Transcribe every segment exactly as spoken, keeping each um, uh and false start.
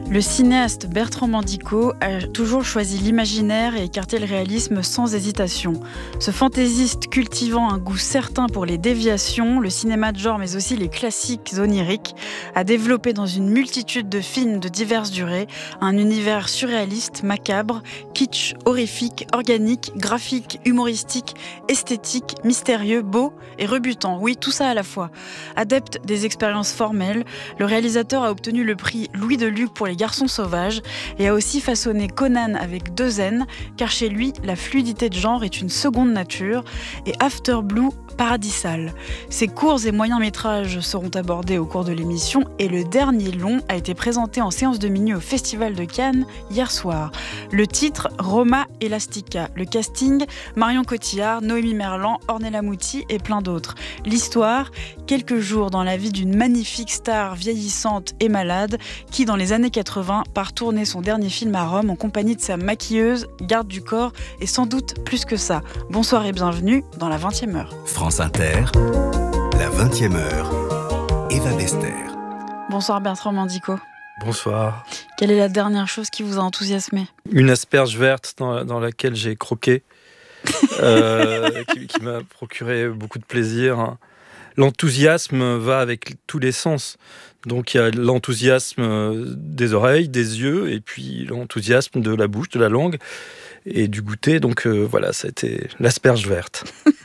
Le cinéaste Bertrand Mandico a toujours choisi l'imaginaire et écarté le réalisme sans hésitation. Ce fantaisiste cultivant un goût certain pour les déviations, le cinéma de genre mais aussi les classiques oniriques, a développé dans une multitude de films de diverses durées un univers surréaliste, macabre, kitsch, horrifique, organique, graphique, humoristique, esthétique, mystérieux, beau et rebutant. Oui, tout ça à la fois. Adepte des expériences formelles, le réalisateur a obtenu le prix Louis de Luc pour les Garçons sauvages et a aussi façonné Conan avec deux N, car chez lui, la fluidité de genre est une seconde nature, et After Blue paradisal. Ses courts et moyens métrages seront abordés au cours de l'émission et le dernier long a été présenté en séance de minuit au Festival de Cannes hier soir. Le titre, Roma Elastica. Le casting, Marion Cotillard, Noémie Merlan, Ornella Muti et plein d'autres. L'histoire, quelques jours dans la vie d'une magnifique star vieillissante et malade qui, dans les années quatre-vingts, part tourner son dernier film à Rome en compagnie de sa maquilleuse, garde du corps et sans doute plus que ça. Bonsoir et bienvenue dans la vingtième heure. France Inter, la vingtième heure, Eva Bester. Bonsoir Bertrand Mandico. Bonsoir. Quelle est la dernière chose qui vous a enthousiasmé ? Une asperge verte dans, dans laquelle j'ai croqué, euh, qui, qui m'a procuré beaucoup de plaisir. L'enthousiasme va avec tous les sens. Donc il y a l'enthousiasme des oreilles, des yeux, et puis l'enthousiasme de la bouche, de la langue et du goûter. Donc euh, voilà, ça a été l'asperge verte.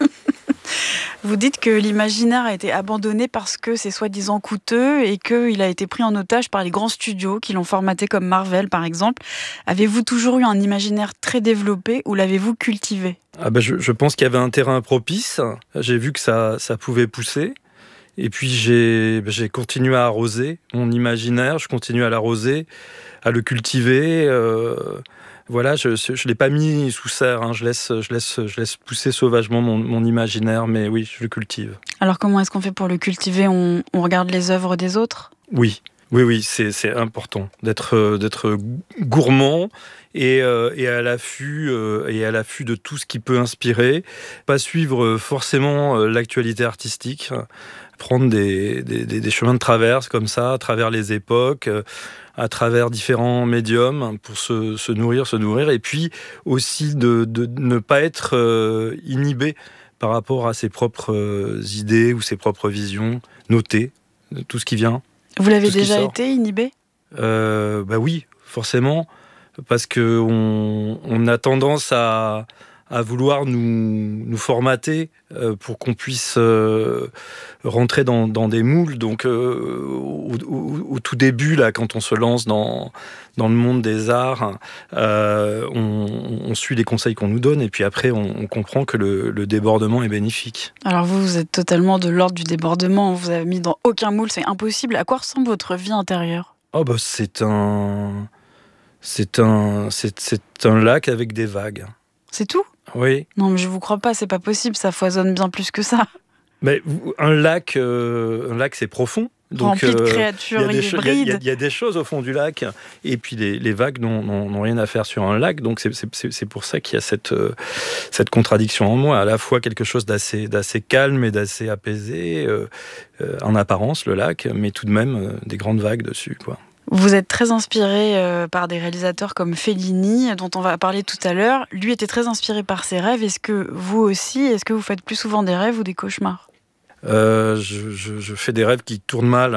Vous dites que l'imaginaire a été abandonné parce que c'est soi-disant coûteux et qu'il a été pris en otage par les grands studios qui l'ont formaté comme Marvel par exemple. Avez-vous toujours eu un imaginaire très développé ou l'avez-vous cultivé ? ah ben je, je pense qu'il y avait un terrain propice. J'ai vu que ça, ça pouvait pousser. Et puis j'ai, j'ai continué à arroser mon imaginaire, je continue à l'arroser, à le cultiver. Euh, voilà, je ne l'ai pas mis sous serre, hein. je, laisse, je, laisse, je laisse pousser sauvagement mon, mon imaginaire, mais oui, je le cultive. Alors comment est-ce qu'on fait pour le cultiver ? on, on regarde les œuvres des autres ? Oui, oui, oui, c'est, c'est important d'être, d'être gourmand et, euh, et, à l'affût, euh, et à l'affût de tout ce qui peut inspirer. Pas suivre forcément l'actualité artistique, prendre des, des, des chemins de traverse comme ça, à travers les époques, à travers différents médiums pour se, se nourrir, se nourrir, et puis aussi de, de ne pas être euh, inhibé par rapport à ses propres euh, idées ou ses propres visions, noter tout ce qui vient. Vous l'avez déjà été inhibé ? euh, Bah oui, forcément, parce qu'on on a tendance à... à vouloir nous, nous formater euh, pour qu'on puisse euh, rentrer dans, dans des moules. Donc, euh, au, au, au tout début, là, quand on se lance dans, dans le monde des arts, euh, on, on suit les conseils qu'on nous donne et puis après, on, on comprend que le, le débordement est bénéfique. Alors vous, vous êtes totalement de l'ordre du débordement. On vous a mis dans aucun moule, c'est impossible. À quoi ressemble votre vie intérieure ? Oh bah, c'est un... C'est un, c'est, c'est un lac avec des vagues. C'est tout ? Oui. Non, mais je vous crois pas, c'est pas possible, ça foisonne bien plus que ça. Mais un lac, euh, un lac c'est profond. Donc, rempli de créatures euh, hybrides. Il y, y, y a des choses au fond du lac, et puis les, les vagues n'ont, n'ont, n'ont rien à faire sur un lac, donc c'est, c'est, c'est pour ça qu'il y a cette, euh, cette contradiction en moi, à la fois quelque chose d'assez, d'assez calme et d'assez apaisé, euh, euh, en apparence le lac, mais tout de même euh, des grandes vagues dessus, quoi. Vous êtes très inspiré euh, par des réalisateurs comme Fellini, dont on va parler tout à l'heure. Lui était très inspiré par ses rêves. Est-ce que vous aussi, est-ce que vous faites plus souvent des rêves ou des cauchemars ? euh, je, je, je fais des rêves qui tournent mal.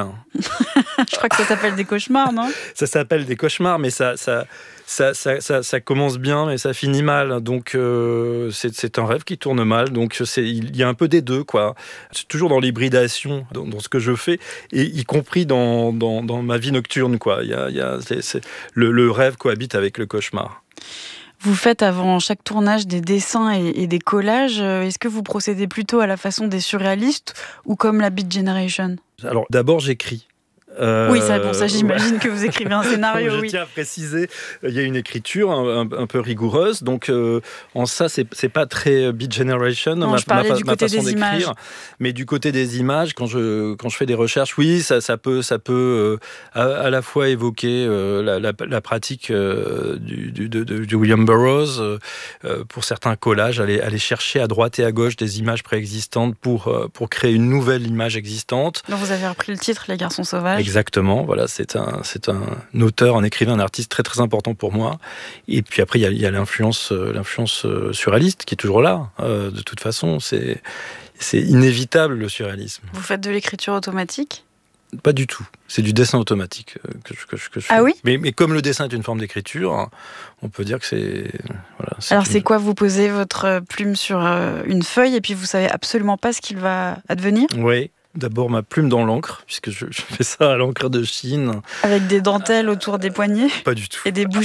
Je crois que ça s'appelle des cauchemars, non ? Ça s'appelle des cauchemars, mais ça, ça, ça, ça, ça, ça commence bien, mais ça finit mal. Donc, euh, c'est, c'est un rêve qui tourne mal. Donc, c'est, il y a un peu des deux, quoi. C'est toujours dans l'hybridation, dans, dans ce que je fais, et y compris dans, dans, dans ma vie nocturne, quoi. Il y a, il y a, c'est, c'est, le, le rêve cohabite avec le cauchemar. Vous faites avant chaque tournage des dessins et, et des collages. Est-ce que vous procédez plutôt à la façon des surréalistes ou comme la Beat Generation ? Alors, d'abord, j'écris. Euh, oui, ça, bon, ça j'imagine ouais. que vous écrivez un scénario. Je oui. tiens à préciser, il y a une écriture un, un, un peu rigoureuse, donc euh, en ça, c'est, c'est pas très Beat Generation, non, ma, je parlais ma, du ma côté façon des d'écrire. Images. Mais du côté des images, quand je, quand je fais des recherches, oui, ça, ça peut, ça peut euh, à, à la fois évoquer euh, la, la, la pratique euh, du, du, de, de, de William Burroughs, euh, pour certains collages, aller, aller chercher à droite et à gauche des images préexistantes pour, euh, pour créer une nouvelle image existante. Donc vous avez repris le titre, Les Garçons sauvages. Exactement, voilà, c'est un, c'est un auteur, un écrivain, un artiste très très important pour moi. Et puis après, il y a, il y a l'influence, l'influence surréaliste qui est toujours là. Euh, de toute façon, c'est, c'est inévitable le surréalisme. Vous faites de l'écriture automatique ? Pas du tout. C'est du dessin automatique que je, que je, que je fais. Ah oui ? mais, mais comme le dessin est une forme d'écriture, on peut dire que c'est... Voilà, c'est Alors une... c'est quoi ? Vous posez votre plume sur une feuille et puis vous savez absolument pas ce qu'il va advenir ? Oui. D'abord ma plume dans l'encre, puisque je, je fais ça à l'encre de Chine. Avec des dentelles autour des poignets ? Pas du tout. Et des bougies ?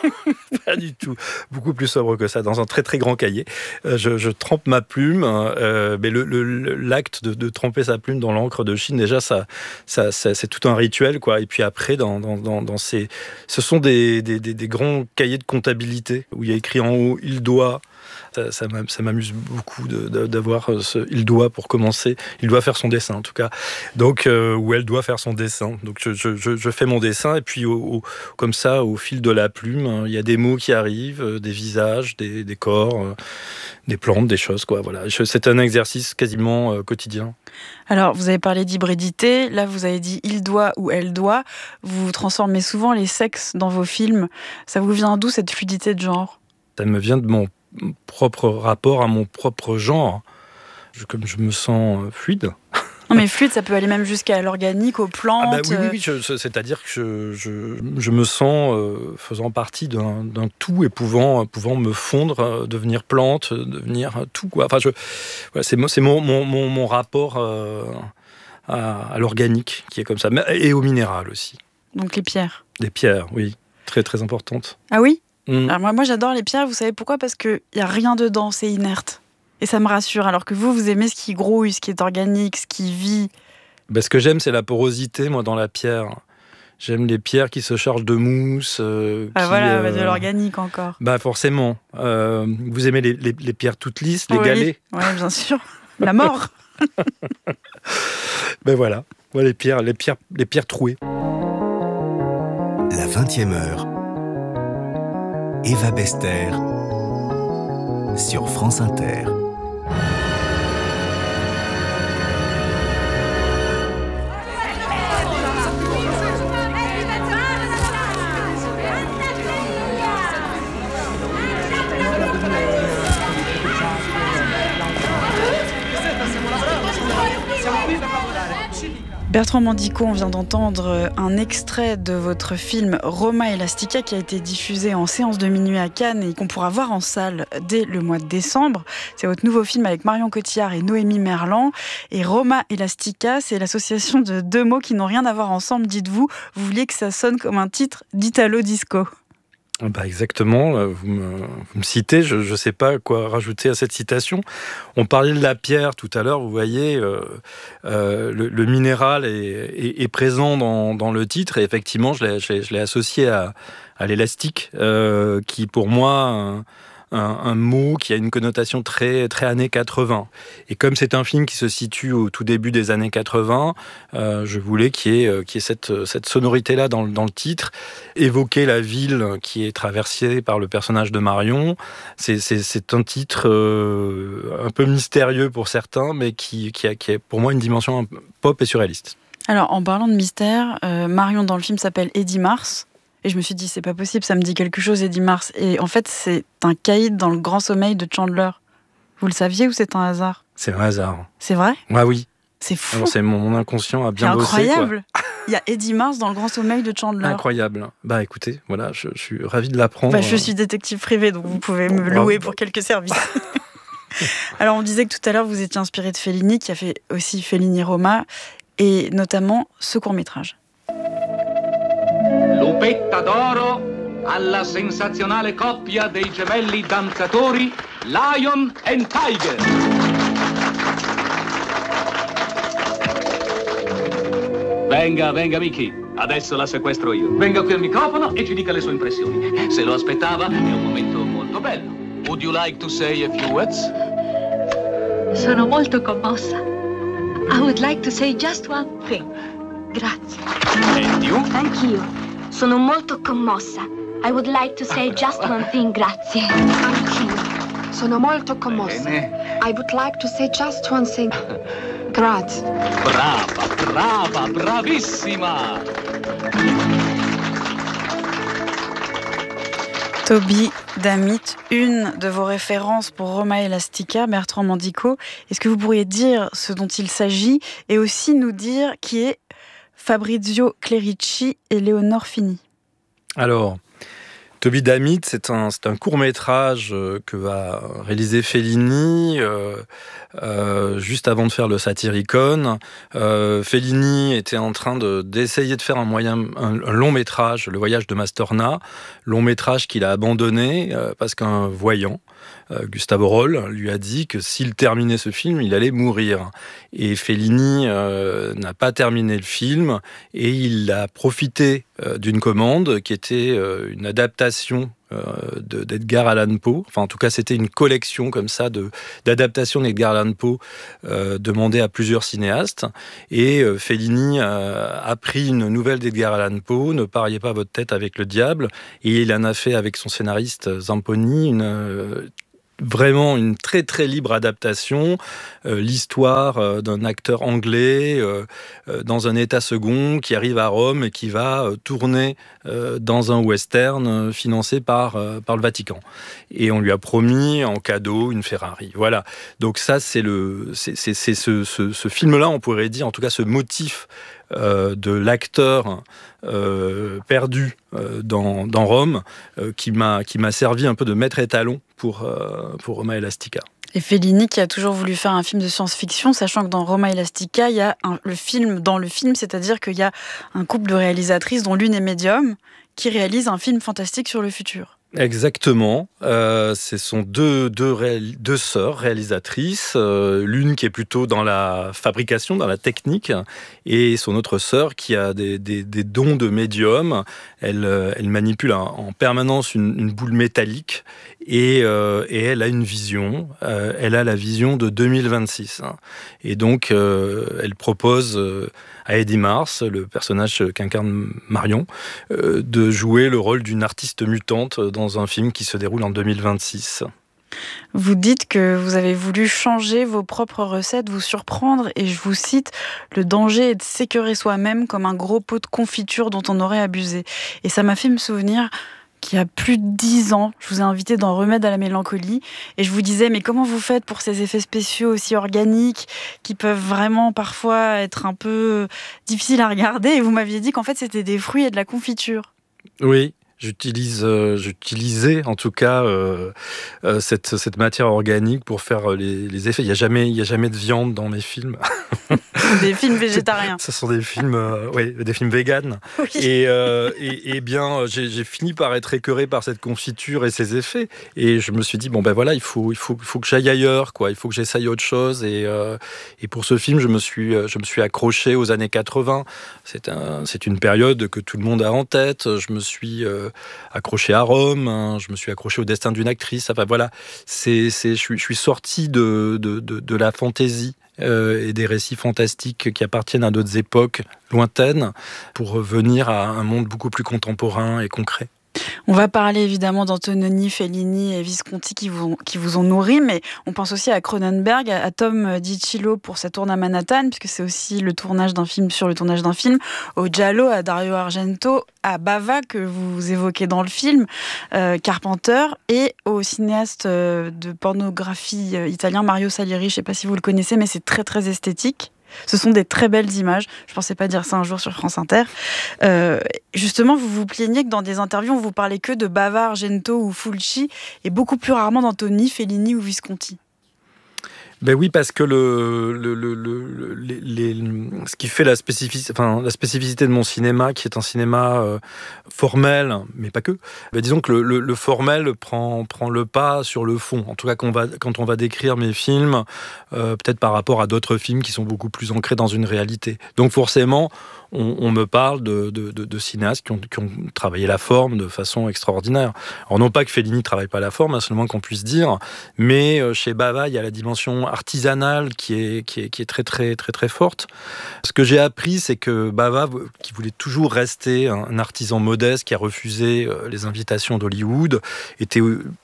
Pas du tout. Beaucoup plus sobre que ça, dans un très très grand cahier. Euh, je, je trempe ma plume, euh, mais le, le, l'acte de, de tremper sa plume dans l'encre de Chine, déjà, ça, ça, ça, c'est tout un rituel, quoi. Et puis après, dans, dans, dans, dans ces... ce sont des, des, des, des grands cahiers de comptabilité, où il y a écrit en haut « il doit ». Ça, ça, ça m'amuse beaucoup de, de, d'avoir ce « il doit » pour commencer. Il doit faire son dessin, en tout cas. Donc, euh, ou elle doit faire son dessin. Donc, je, je, je fais mon dessin, et puis, au, au, comme ça, au fil de la plume, hein, il y a des mots qui arrivent, euh, des visages, des, des corps, euh, des plantes, des choses, quoi. Voilà. Je, c'est un exercice quasiment euh, quotidien. Alors, vous avez parlé d'hybridité. Là, vous avez dit « il doit » ou « elle doit ». Vous transformez souvent les sexes dans vos films. Ça vous vient d'où, cette fluidité de genre ? Ça me vient de mon propre rapport à mon propre genre. Je, comme je me sens fluide. Non mais fluide, ça peut aller même jusqu'à l'organique, aux plantes. Ah bah oui, oui, oui je, c'est-à-dire que je, je, je me sens euh, faisant partie d'un, d'un tout et pouvant, pouvant me fondre, euh, devenir plante, devenir tout, quoi. Enfin, je, voilà, c'est, c'est mon, mon, mon, mon rapport euh, à, à l'organique qui est comme ça, mais, et au minéral aussi. Donc les pierres. Les pierres, oui, très très importantes. Ah oui ? Mmh. Alors moi, moi j'adore les pierres, vous savez pourquoi ? Parce qu'il n'y a rien dedans, c'est inerte. Et ça me rassure, alors que vous, vous aimez ce qui grouille, ce qui est organique, ce qui vit. Ben, ce que j'aime, c'est la porosité, moi, dans la pierre. J'aime les pierres qui se chargent de mousse. Euh, ah qui, voilà, euh... de l'organique encore. Bah forcément. Euh, vous aimez les, les, les pierres toutes lisses, les oui. galets ? Oui, bien sûr. La mort. Ben voilà, voilà les, pierres, les, pierres, les pierres trouées. La vingtième heure. Eva Bester sur France Inter. Bertrand Mandico, on vient d'entendre un extrait de votre film Roma Elastica qui a été diffusé en séance de minuit à Cannes et qu'on pourra voir en salle dès le mois de décembre. C'est votre nouveau film avec Marion Cotillard et Noémie Merlan. Et Roma Elastica, c'est l'association de deux mots qui n'ont rien à voir ensemble, dites-vous. Vous vouliez que ça sonne comme un titre d'Italo Disco. Bah exactement, vous me, vous me citez, je ne sais pas quoi rajouter à cette citation. On parlait de la pierre tout à l'heure, vous voyez, euh, euh, le, le minéral est, est, est présent dans, dans le titre et effectivement je l'ai, je l'ai, je l'ai associé à, à l'élastique, euh, qui pour moi... Un, Un, un mot qui a une connotation très, très années quatre-vingts. Et comme c'est un film qui se situe au tout début des années quatre-vingts, euh, je voulais qu'il y ait, qu'il y ait cette, cette sonorité-là dans, dans le titre, évoquer la ville qui est traversée par le personnage de Marion. C'est, c'est, c'est un titre euh, un peu mystérieux pour certains, mais qui, qui, a, qui a pour moi une dimension pop et surréaliste. Alors, en parlant de mystère, euh, Marion dans le film s'appelle Eddie Mars. Et je me suis dit, c'est pas possible, ça me dit quelque chose, Eddie Mars. Et en fait, c'est un caïd dans le grand sommeil de Chandler. Vous le saviez ou c'est un hasard ? C'est un hasard. C'est vrai ? Ah oui. C'est fou. Alors, c'est mon, mon inconscient a bien c'est bossé. Incroyable. Il y a Eddie Mars dans le grand sommeil de Chandler. Incroyable. Bah écoutez, voilà, je, je suis ravi de l'apprendre. Bah, je suis détective privé, donc vous pouvez me louer pour quelques services. Alors, on disait que tout à l'heure, vous étiez inspiré de Fellini, qui a fait aussi Fellini Roma, et notamment ce court-métrage. Lupetta d'oro alla sensazionale coppia dei gemelli danzatori Lion and Tiger. Venga, venga Mickey, adesso la sequestro io. Venga qui al microfono e ci dica le sue impressioni. Se lo aspettava, è un momento molto bello. Would you like to say a few words? Sono molto commossa. I would like to say just one thing. Grazie. And you? Anch'io. Sono molto commossa. I would like to say just one thing, grazie. Anch'io. Sono molto commossa. Bene. I would like to say just one thing. Grazie. Brava, brava, bravissima. Toby Damit, une de vos références pour Roma Elastica, Bertrand Mandico. Est-ce que vous pourriez dire ce dont il s'agit et aussi nous dire qui est Fabrizio Clerici et Léonore Fini? Alors, Toby Damit, c'est un, c'est un court-métrage que va réaliser Fellini euh, euh, juste avant de faire le Satyricon. Euh, Fellini était en train de, d'essayer de faire un, moyen, un, un long-métrage, Le Voyage de Mastorna, long-métrage qu'il a abandonné euh, parce qu'un voyant, euh, Gustavo Roll, lui a dit que s'il terminait ce film, il allait mourir. Et Fellini euh, n'a pas terminé le film et il a profité euh, d'une commande qui était euh, une adaptation euh, de, d'Edgar Allan Poe. Enfin, en tout cas, c'était une collection comme ça de, d'adaptations d'Edgar Allan Poe euh, demandée à plusieurs cinéastes. Et euh, Fellini euh, a pris une nouvelle d'Edgar Allan Poe, Ne pariez pas votre tête avec le diable, et il en a fait avec son scénariste Zamponi une euh, vraiment une très très libre adaptation, euh, l'histoire euh, d'un acteur anglais euh, euh, dans un état second qui arrive à Rome et qui va euh, tourner euh, dans un western euh, financé par, euh, par le Vatican. Et on lui a promis en cadeau une Ferrari. Voilà. Donc ça, c'est, le, c'est, c'est, c'est ce, ce, ce film-là, on pourrait dire, en tout cas ce motif Euh, de l'acteur euh, perdu euh, dans, dans Rome, euh, qui, m'a, qui m'a servi un peu de maître étalon pour, euh, pour Roma Elastica. Et Fellini qui a toujours voulu faire un film de science-fiction, sachant que dans Roma Elastica, il y a un, le film dans le film, c'est-à-dire qu'il y a un couple de réalisatrices dont l'une est médium, qui réalise un film fantastique sur le futur. Exactement. Euh, ce sont deux, deux, réal- deux sœurs réalisatrices, euh, l'une qui est plutôt dans la fabrication, dans la technique, et son autre sœur qui a des, des, des dons de médium. Elle, elle manipule en, en permanence une, une boule métallique et, euh, et elle a une vision. Euh, elle a la vision de deux mille vingt-six. Hein. Et donc, euh, elle propose euh, à Eddie Mars, le personnage qu'incarne Marion, euh, de jouer le rôle d'une artiste mutante dans un film qui se déroule en deux mille vingt-six. Vous dites que vous avez voulu changer vos propres recettes, vous surprendre, et je vous cite, le danger est de s'écœurer soi-même comme un gros pot de confiture dont on aurait abusé. Et ça m'a fait me souvenir qu'il y a plus de dix ans, je vous ai invité dans Remède à la mélancolie, et je vous disais, mais comment vous faites pour ces effets spéciaux aussi organiques, qui peuvent vraiment parfois être un peu difficiles à regarder, et vous m'aviez dit qu'en fait c'était des fruits et de la confiture. Oui. J'utilise, euh, j'utilisais en tout cas euh, euh, cette, cette matière organique pour faire les, les effets. Il n'y a jamais, il y a jamais de viande dans mes films. Des films végétariens. Ce sont des films, euh, oui, des films véganes. Oui. Et, euh, et, et bien, j'ai, j'ai fini par être écœuré par cette confiture et ses effets. Et je me suis dit bon ben voilà, il faut, il faut, il faut que j'aille ailleurs, quoi. Il faut que j'essaye autre chose. Et, euh, et pour ce film, je me suis, je me suis accroché aux années quatre-vingts. C'est un, c'est une période que tout le monde a en tête. Je me suis euh, accroché à Rome. Hein, je me suis accroché au destin d'une actrice. Enfin voilà, c'est, c'est, je suis, je suis sorti de, de, de, de la fantaisie. Euh, et des récits fantastiques qui appartiennent à d'autres époques lointaines pour revenir à un monde beaucoup plus contemporain et concret. On va parler évidemment d'Antonioni, Fellini et Visconti qui vous, qui vous ont nourri, mais on pense aussi à Cronenberg, à Tom DiCillo pour sa tourne à Manhattan, puisque c'est aussi le tournage d'un film sur le tournage d'un film, au Giallo, à Dario Argento, à Bava, que vous évoquez dans le film, euh, Carpenter, et au cinéaste euh, de pornographie euh, italien Mario Salieri. Je ne sais pas si vous le connaissez, mais c'est très très esthétique. Ce sont des très belles images. Je ne pensais pas dire ça un jour sur France Inter. Euh, justement, vous vous plaignez que dans des interviews, on vous parlait que de Bava, Argento ou Fulci, et beaucoup plus rarement d'Antoni, Fellini ou Visconti. Ben oui, parce que le, le, le, le, les, les, ce qui fait la spécificité, enfin, la spécificité de mon cinéma, qui est un cinéma euh, formel, mais pas que, ben disons que le, le, le formel prend, prend le pas sur le fond. En tout cas, quand on va, quand on va décrire mes films, euh, peut-être par rapport à d'autres films qui sont beaucoup plus ancrés dans une réalité. Donc forcément, on, on me parle de, de, de, de cinéastes qui ont, qui ont travaillé la forme de façon extraordinaire. Alors non pas que Fellini ne travaille pas la forme, hein, seulement qu'on puisse dire, mais euh, chez Bava, il y a la dimension artisanale qui est, qui est, qui est très, très, très, très forte. Ce que j'ai appris, c'est que Bava, qui voulait toujours rester un artisan modeste, qui a refusé les invitations d'Hollywood, était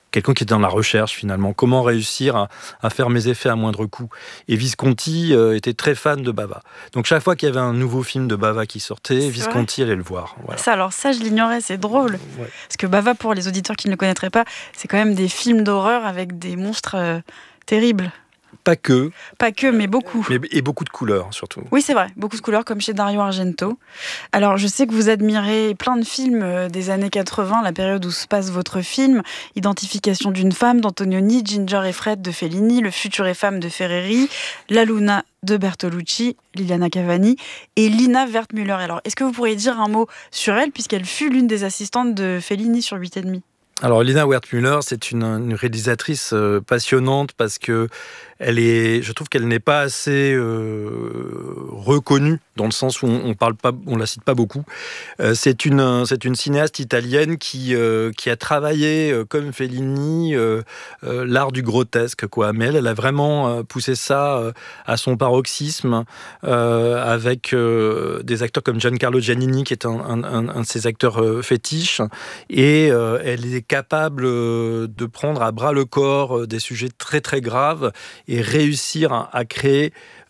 quelqu'un qui était dans la recherche finalement. Comment réussir à, à faire mes effets à moindre coût. Et Visconti euh, était très fan de Bava. Donc chaque fois qu'il y avait un nouveau film de Bava qui sortait, C'est Visconti allait le voir. Voilà. Ça, alors ça, je l'ignorais, c'est drôle. Ouais. Parce que Bava, pour les auditeurs qui ne le connaîtraient pas, c'est quand même des films d'horreur avec des monstres euh, terribles. Pas que, Pas que, mais beaucoup. mais et beaucoup de couleurs surtout. Oui, c'est vrai, beaucoup de couleurs comme chez Dario Argento. Alors, je sais que vous admirez plein de films euh, des années quatre-vingts, la période où se passe votre film. Identification d'une femme d'Antonioni, Ginger et Fred de Fellini, Le futur et femme de Ferreri, La Luna de Bertolucci, Liliana Cavani et Lina Wertmüller. Alors, est-ce que vous pourriez dire un mot sur elle, puisqu'elle fut l'une des assistantes de Fellini sur huit et demi? Alors Lina Wertmüller, c'est une, une réalisatrice euh, passionnante parce que elle est, je trouve qu'elle n'est pas assez euh, reconnue dans le sens où on, on parle pas, on la cite pas beaucoup. Euh, c'est une, c'est une cinéaste italienne qui euh, qui a travaillé euh, comme Fellini euh, euh, l'art du grotesque, quoi. Mais elle, elle a vraiment euh, poussé ça euh, à son paroxysme euh, avec euh, des acteurs comme Giancarlo Giannini, qui est un, un, un, un de ses acteurs euh, fétiches, et euh, elle est capable euh, de prendre à bras le corps euh, des sujets très très graves et réussir à, à créer